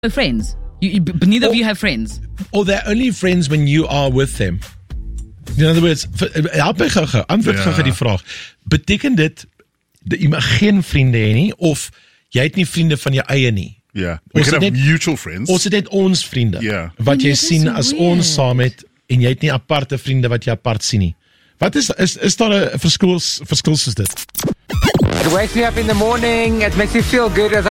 friends. Neither of you have friends. Or they're only friends when you are with them. In other words, help my gou-gou, antwoord gou-gou die vraag. Beteken dit, dat jy mag geen vriende hê nie, of jy het nie vriende van jou eie nie? Yeah, we can have mutual friends. Ons het net ons vriende, wat jy sien as weird. ons saam het, en jy het nie aparte vriende wat jy apart sien nie. Wat is daar 'n verskil soos dit? It wakes me up in the morning, it makes me feel good as